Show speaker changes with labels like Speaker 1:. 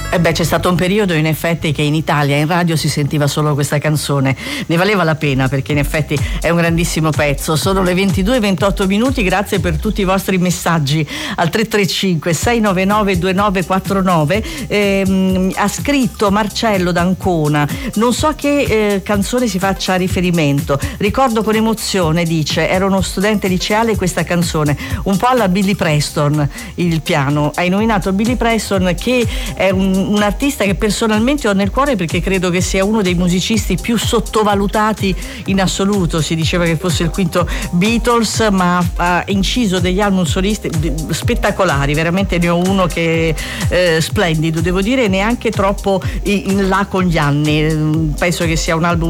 Speaker 1: C'è stato un periodo in effetti che in Italia in radio si sentiva solo questa canzone, ne valeva la pena perché in effetti è un grandissimo pezzo. Sono le 22:28, grazie per tutti i vostri messaggi al 335 699 2949. Ha scritto Marcello d'Ancona, non so a che canzone si faccia riferimento, ricordo con emozione, dice, ero uno studente liceale e questa canzone un po' alla Billy Preston, il piano. Hai nominato Billy Preston, che è un artista che personalmente ho nel cuore perché credo che sia uno dei musicisti più sottovalutati in assoluto. Si diceva che fosse il quinto Beatles, ma ha inciso degli album solisti spettacolari, veramente ne ho uno che è splendido, devo dire, neanche troppo in là con gli anni. Penso che sia un album